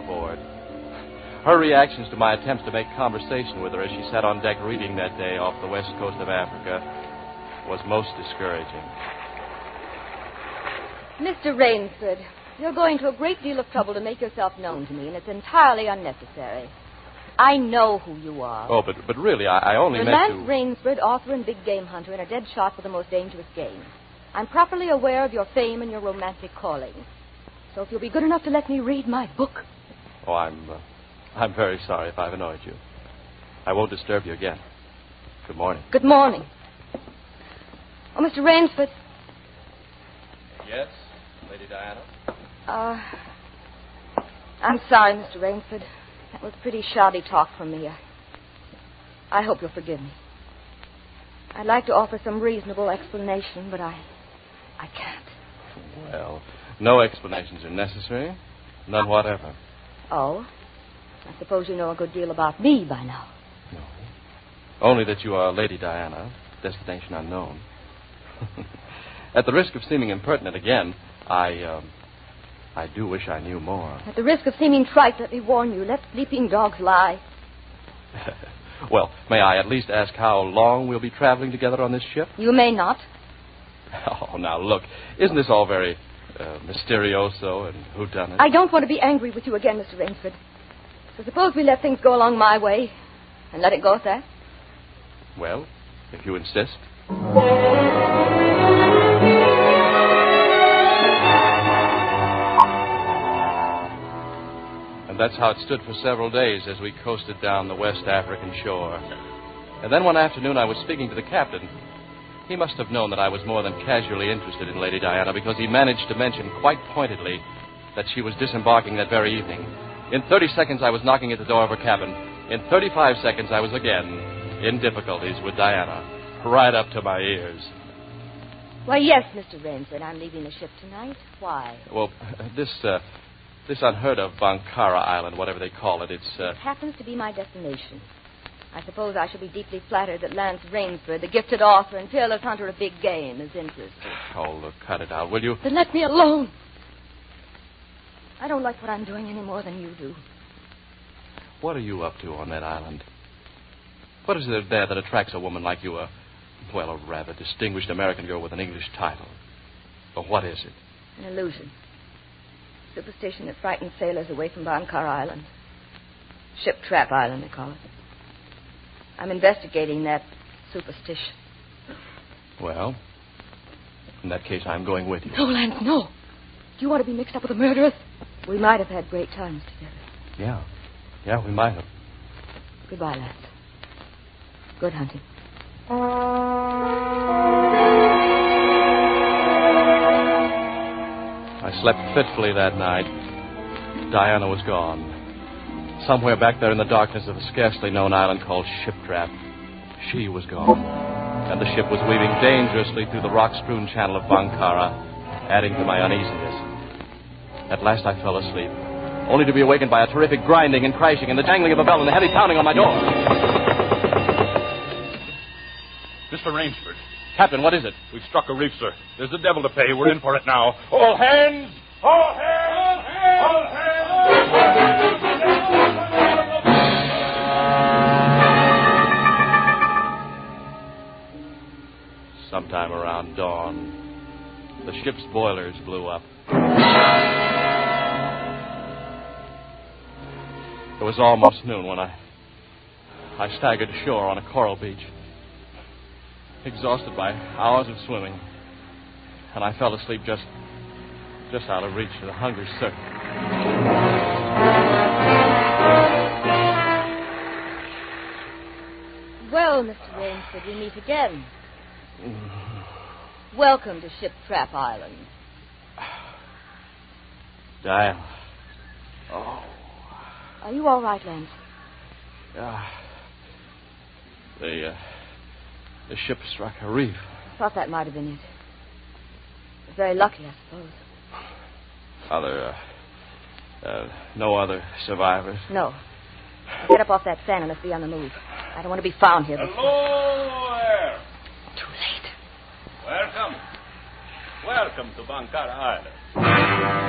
aboard. Her reactions to my attempts to make conversation with her as she sat on deck reading that day off the west coast of Africa was most discouraging. Mr. Rainsford, you're going to a great deal of trouble to make yourself known to me, and it's entirely unnecessary. I know who you are. Oh, but really, I only meant Lance to... Rainsford, author and big game hunter, and a dead shot for the most dangerous game. I'm properly aware of your fame and your romantic calling. So if you'll be good enough to let me read my book. Oh, I'm very sorry if I've annoyed you. I won't disturb you again. Good morning. Good morning. Oh, Mr. Rainsford. Yes, Lady Diana? I'm sorry, Mr. Rainsford. That was pretty shoddy talk from me. I hope you'll forgive me. I'd like to offer some reasonable explanation, but I can't. Well, no explanations are necessary. None whatever. Oh? I suppose you know a good deal about me by now. No. Only that you are Lady Diana, destination unknown. At the risk of seeming impertinent again, I do wish I knew more. At the risk of seeming trite, let me warn you, let sleeping dogs lie. Well, may I at least ask how long we'll be traveling together on this ship? You may not. Oh, now, look, isn't this all very mysterioso and whodunit? I don't want to be angry with you again, Mr. Rainsford. So suppose we let things go along my way and let it go at that? Well, if you insist. And that's how it stood for several days as we coasted down the West African shore. And then one afternoon I was speaking to the captain. He must have known that I was more than casually interested in Lady Diana because he managed to mention quite pointedly that she was disembarking that very evening. In 30 seconds I was knocking at the door of her cabin. In 35 seconds I was again in difficulties with Diana, right up to my ears. Why, yes, Mr. Rainsford, I'm leaving the ship tonight. Why? Well, this unheard of Bankara Island, whatever they call it, It happens to be my destination. I suppose I shall be deeply flattered that Lance Rainsford, the gifted author and fearless hunter of big game, is interested. Oh, look, cut it out, will you? Then let me alone. I don't like what I'm doing any more than you do. What are you up to on that island? What is there that attracts a woman like you, a rather distinguished American girl with an English title? Or what is it? An illusion. Superstition that frightens sailors away from Bankara Island. Ship Trap Island, they call it. I'm investigating that superstition. Well, in that case, I'm going with you. No, Lance, no. Do you want to be mixed up with the murderers? We might have had great times together. Yeah, we might have. Goodbye, Lance. Good hunting. I slept fitfully that night. Diana was gone. Somewhere back there in the darkness of a scarcely known island called Ship Trap, she was gone. And the ship was weaving dangerously through the rock-strewn channel of Bankara, adding to my uneasiness. At last I fell asleep, only to be awakened by a terrific grinding and crashing and the jangling of a bell and the heavy pounding on my door. Mr. Rainsford. Captain, what is it? We've struck a reef, sir. There's the devil to pay. We're in for it now. All hands! All hands! All hands! Sometime around dawn, the ship's boilers blew up. It was almost noon when I staggered ashore on a coral beach, exhausted by hours of swimming, and I fell asleep just out of reach of the hungry surf. Well, Mr. Rainsford, we meet again. Welcome to Ship Trap Island. Diana. Oh. Are you all right, Lance? The ship struck a reef. I thought that might have been it. It was very lucky, I suppose. No other survivors? No. Now get up off that sand and let's be on the move. I don't want to be found here. Hello there. Too late. Welcome. Welcome to Bankara Island.